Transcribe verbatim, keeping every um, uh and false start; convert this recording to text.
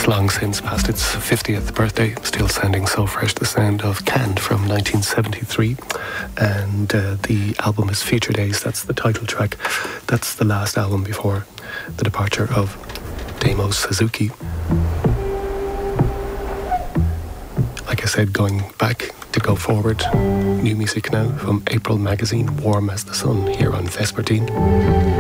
long since passed its fiftieth birthday, still sounding so fresh. The sound of Canned from nineteen seventy-three, and uh, the album is Future Days. That's the title track. That's the last album before the departure of Damo Suzuki. Like I said, going back to go forward, new music now from April Magazine, Warm as the Sun, here on Vespertine.